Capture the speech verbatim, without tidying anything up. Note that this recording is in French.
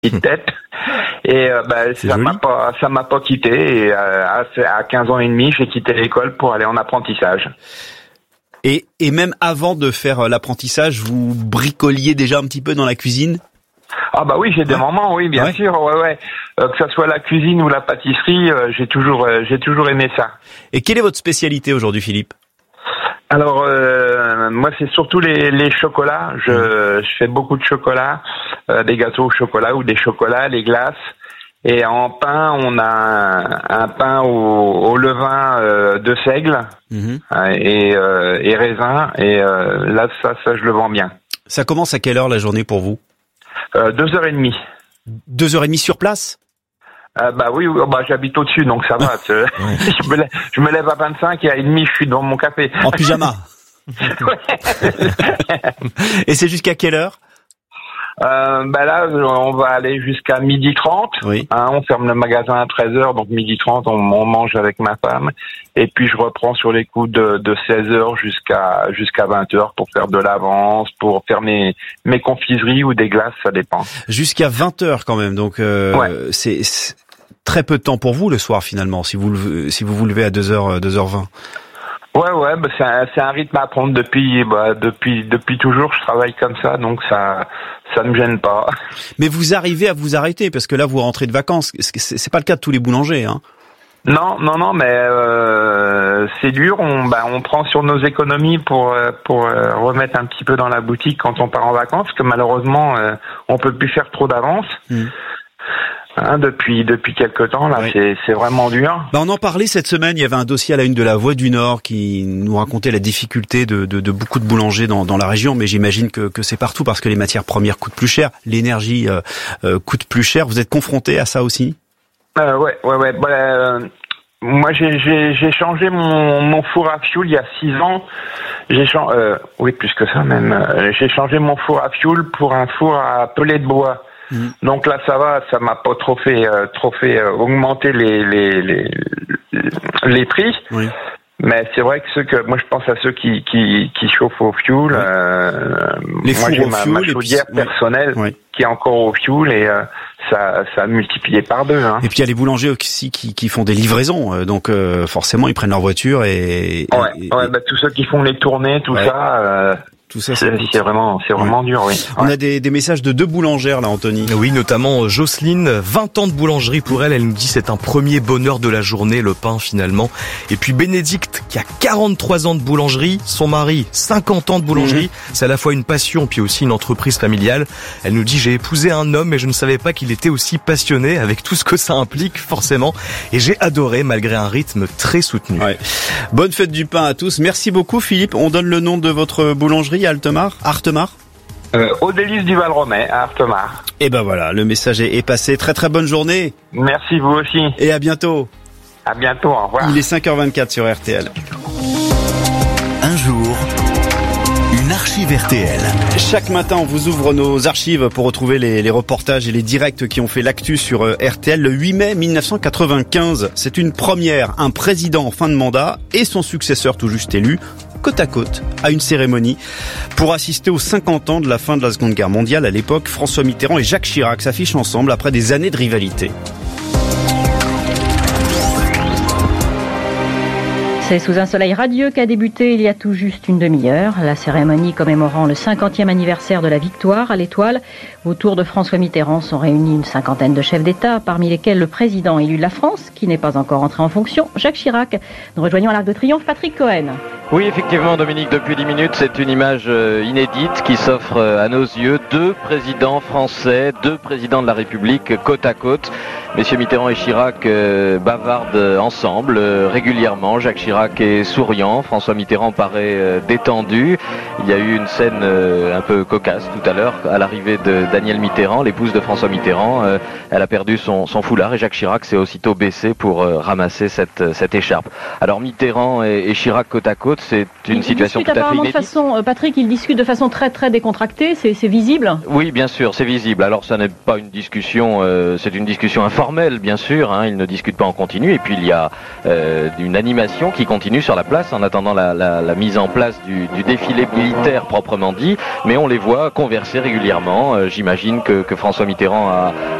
petite tête. Et euh, bah, ça joli. m'a pas, ça m'a pas quitté. Et euh, à, à quinze ans et demi, j'ai quitté l'école pour aller en apprentissage. Et, et même avant de faire l'apprentissage, vous bricoliez déjà un petit peu dans la cuisine ? Ah bah oui, j'ai des ouais. moments, oui, bien ouais. sûr, ouais, ouais. Euh, que ça soit la cuisine ou la pâtisserie, euh, j'ai toujours, euh, j'ai toujours aimé ça. Et quelle est votre spécialité aujourd'hui, Philippe ? Alors, euh, moi, c'est surtout les, les chocolats. Je, mmh. je fais beaucoup de chocolat, euh, des gâteaux au chocolat ou des chocolats, les glaces. Et en pain, on a un, un pain au, au levain euh, de seigle mmh. et, euh, et raisin. Et euh, là, ça, ça, je le vends bien. Ça commence à quelle heure la journée pour vous ? euh, Deux heures et demie. Deux heures et demie sur place ? Euh, bah oui, bah j'habite au-dessus, donc ça va. ouais. je, me lève, je me lève à vingt-cinq et à demi, je suis devant mon café. En pyjama. Et c'est jusqu'à quelle heure ? Euh, bah là, on va aller jusqu'à midi trente. Oui. Hein, on ferme le magasin à treize heures, donc midi trente, on, on mange avec ma femme. Et puis je reprends sur les coups de, de seize heures jusqu'à jusqu'à vingt heures pour faire de l'avance, pour faire mes, mes confiseries ou des glaces, ça dépend. Jusqu'à vingt heures quand même, donc euh, ouais. c'est, c'est très peu de temps pour vous le soir finalement, si vous si vous vous levez à deux heures, deux heures vingt. Ouais, ouais, bah c'est un, c'est un rythme à prendre depuis, bah, depuis, depuis toujours. Je travaille comme ça, donc ça, ça ne me gêne pas. Mais vous arrivez à vous arrêter parce que là, vous rentrez de vacances. C'est, c'est pas le cas de tous les boulangers, hein. Non, non, non, mais euh, c'est dur. On, bah, on prend sur nos économies pour, pour euh, remettre un petit peu dans la boutique quand on part en vacances, parce que malheureusement, euh, on peut plus faire trop d'avance. Mmh. Hein, depuis depuis quelque temps là, oui. c'est c'est vraiment dur. Bah on en parlait cette semaine. Il y avait un dossier à la une de La Voix du Nord qui nous racontait la difficulté de de, de beaucoup de boulangers dans dans la région. Mais j'imagine que que c'est partout parce que les matières premières coûtent plus cher, l'énergie euh, euh, coûte plus cher. Vous êtes confronté à ça aussi ? euh, Ouais, ouais, ouais. Bah, euh, moi, j'ai j'ai j'ai changé mon mon four à fioul il y a six ans. J'ai changé, euh, oui, plus que ça même. Euh, j'ai changé mon four à fioul pour un four à pellet de bois. Mmh. Donc là, ça va, ça m'a pas trop fait, euh, trop fait euh, augmenter les les les les prix. Oui. Mais c'est vrai que ceux que moi je pense à ceux qui qui qui chauffent au fioul. Oui. Euh, les moi j'ai au ma, fioul, ma chaudière puis... personnelle oui. qui est encore au fioul et euh, ça ça a multiplié par deux. Hein. Et puis il y a les boulangers aussi qui qui font des livraisons, donc euh, forcément ils prennent leur voiture et. Ouais. et, ouais et... Bah, tous ceux qui font les tournées, tout ouais. ça. Euh, Tout ça, c'est, c'est vraiment, c'est vraiment ouais. dur, oui. On ouais. a des, des messages de deux boulangères, là, Anthony. Oui, notamment Jocelyne, vingt ans de boulangerie pour elle. Elle nous dit c'est un premier bonheur de la journée, le pain, finalement. Et puis Bénédicte, qui a quarante-trois ans de boulangerie. Son mari, cinquante ans de boulangerie. Mmh. C'est à la fois une passion, puis aussi une entreprise familiale. Elle nous dit, j'ai épousé un homme, mais je ne savais pas qu'il était aussi passionné, avec tout ce que ça implique, forcément. Et j'ai adoré, malgré un rythme très soutenu. Ouais. Bonne fête du pain à tous. Merci beaucoup, Philippe. On donne le nom de votre boulangerie. Altemar, Artemar euh, Aux Délices du Val-Romay, à Artemar. Et ben voilà, le message est passé. Très très bonne journée. Merci, vous aussi. Et à bientôt. À bientôt, au revoir. Il est cinq heures vingt-quatre sur R T L. Un jour, une archive R T L. Chaque matin, on vous ouvre nos archives pour retrouver les, les reportages et les directs qui ont fait l'actu sur R T L. Le huit mai mille neuf cent quatre-vingt-quinze, c'est une première. Un président en fin de mandat et son successeur tout juste élu, côte à côte, à une cérémonie pour assister aux cinquante ans de la fin de la Seconde Guerre mondiale. À l'époque, François Mitterrand et Jacques Chirac s'affichent ensemble après des années de rivalité. C'est sous un soleil radieux qu'a débuté il y a tout juste une demi-heure la cérémonie commémorant le cinquantième anniversaire de la victoire à l'Étoile. Autour de François Mitterrand sont réunis une cinquantaine de chefs d'État, parmi lesquels le président élu de la France, qui n'est pas encore entré en fonction, Jacques Chirac. Nous rejoignons à l'Arc de Triomphe Patrick Cohen. Oui, effectivement, Dominique, depuis dix minutes, c'est une image inédite qui s'offre à nos yeux. Deux présidents français, deux présidents de la République côte à côte. Messieurs Mitterrand et Chirac euh, bavardent ensemble euh, régulièrement. Jacques Chirac est souriant, François Mitterrand paraît euh, détendu. Il y a eu une scène euh, un peu cocasse tout à l'heure à l'arrivée de Danielle Mitterrand, l'épouse de François Mitterrand. Euh, elle a perdu son, son foulard et Jacques Chirac s'est aussitôt baissé pour euh, ramasser cette, cette écharpe. Alors Mitterrand et, et Chirac côte à côte, c'est une il situation discute tout à fait apparemment de inédite. façon, euh, Patrick, il discute de façon très très décontractée, c'est, c'est visible. Oui, bien sûr, c'est visible. Alors, ça n'est pas une discussion, euh, c'est une discussion informelle, bien sûr. Hein, ils ne discutent pas en continu. Et puis, il y a euh, une animation qui continue sur la place en attendant la, la, la mise en place du, du défilé militaire proprement dit. Mais on les voit converser régulièrement. Euh, j'imagine que, que François Mitterrand a